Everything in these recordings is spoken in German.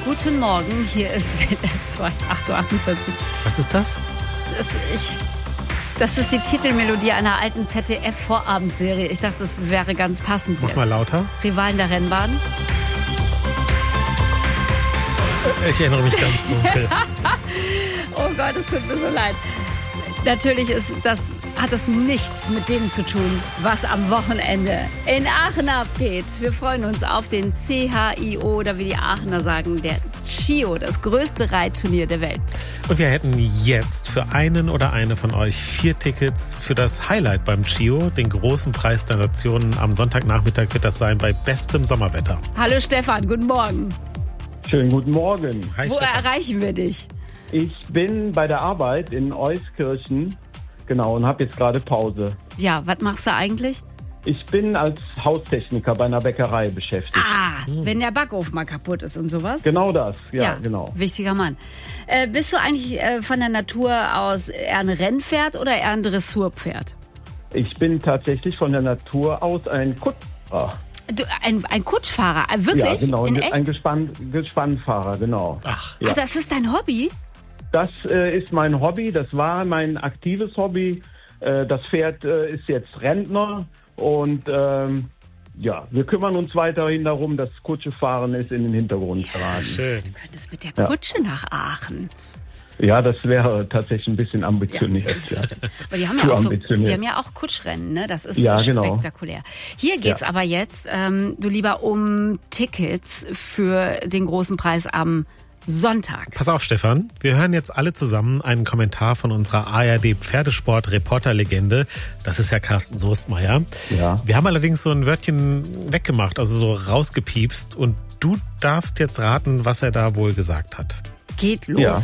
Guten Morgen, hier ist WDR 2, 8.48 Uhr. Was ist das? Das ist die Titelmelodie einer alten ZDF-Vorabendserie. Ich dachte, das wäre ganz passend jetzt. Mach mal lauter. Rivalen der Rennbahn. Ich erinnere mich ganz dunkel. Oh Gott, es tut mir so leid. Natürlich hat das nichts mit dem zu tun, was am Wochenende in Aachen abgeht. Wir freuen uns auf den CHIO, oder wie die Aachener sagen, der CHIO, das größte Reitturnier der Welt. Und wir hätten jetzt für einen oder eine von euch 4 Tickets für das Highlight beim CHIO, den großen Preis der Nationen. Am Sonntagnachmittag wird das sein bei bestem Sommerwetter. Hallo Stefan, guten Morgen. Schönen guten Morgen. Hi, Wo Stefan. erreichen wir dich? Ich bin bei der Arbeit in Euskirchen, genau, und habe jetzt gerade Pause. Ja, was machst du eigentlich? Ich bin als Haustechniker bei einer Bäckerei beschäftigt. Wenn der Backofen mal kaputt ist und sowas? Genau das, ja, genau. Wichtiger Mann. Bist du eigentlich von der Natur aus eher ein Rennpferd oder eher ein Dressurpferd? Ich bin tatsächlich von der Natur aus ein Kutschfahrer. Ein Kutschfahrer, wirklich? Ja, genau, In echt? ein Gespannfahrer, genau. Ach, Ja. Ach, das ist dein Hobby? Das ist mein Hobby, das war mein aktives Hobby. Das Pferd ist jetzt Rentner und ja, wir kümmern uns weiterhin darum, dass Kutschefahren ist in den Hintergrund geraten. schön. Du könntest mit der Kutsche nach Aachen. Ja, das wäre tatsächlich ein bisschen ambitioniert. Ja. Aber die haben ja auch Kutschrennen, ne? Das ist Ja, genau. spektakulär. Hier geht's aber jetzt, du lieber, um Tickets für den großen Preis am Sonntag. Pass auf, Stefan. Wir hören jetzt alle zusammen einen Kommentar von unserer ARD-Pferdesport-Reporterlegende. Das ist ja Carsten Soestmeier. Ja. Wir haben allerdings so ein Wörtchen weggemacht, also so rausgepiepst. Und du darfst jetzt raten, was er da wohl gesagt hat. Geht los. Ja.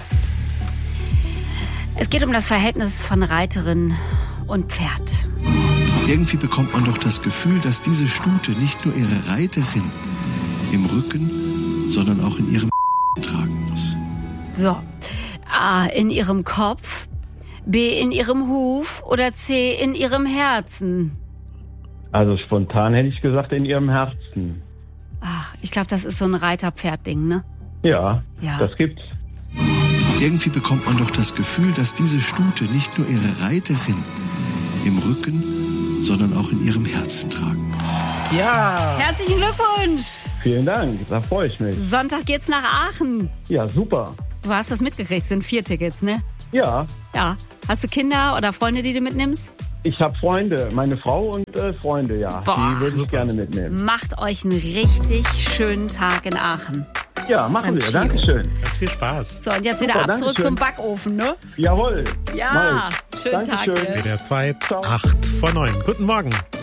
Es geht um das Verhältnis von Reiterin und Pferd. Irgendwie bekommt man doch das Gefühl, dass diese Stute nicht nur ihre Reiterin im Rücken, sondern auch in ihrem tragen muss. So, A, in ihrem Kopf, B, in ihrem Huf oder C, in ihrem Herzen. Also spontan hätte ich gesagt, in ihrem Herzen. Ach, ich glaube, das ist so ein Reiter-Pferd-Ding, ne? Ja, Ja. das gibt's. Irgendwie bekommt man doch das Gefühl, dass diese Stute nicht nur ihre Reiterin im Rücken, sondern auch in ihrem Herzen tragen muss. Ja! Herzlichen Glückwunsch! Vielen Dank, da freue ich mich. Sonntag geht's nach Aachen. Ja, super. Du hast das mitgekriegt, sind 4 Tickets, ne? Ja, Ja. Hast du Kinder oder Freunde, die du mitnimmst? ich habe Freunde, meine Frau und Freunde, ja. Boah, die würde ich super. gerne mitnehmen. Macht euch einen richtig schönen Tag in Aachen. Ja, machen Beim wir, Chio. Dankeschön. Ganz viel Spaß. So, und jetzt wieder Super, ab zurück Dankeschön. zum Backofen, ne? Jawohl. Ja, mach ich. schönen Tag Dankeschön. dir. WDR 2, Ciao. 8 vor 9. Guten Morgen.